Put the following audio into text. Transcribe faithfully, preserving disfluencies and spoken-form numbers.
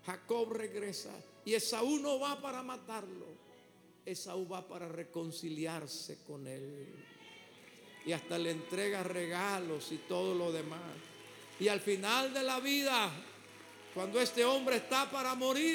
Jacob regresa y Esaú no va para matarlo. Esaú va para reconciliarse con él. Y hasta le entrega regalos y todo lo demás. Y al final de la vida, cuando este hombre está para morir,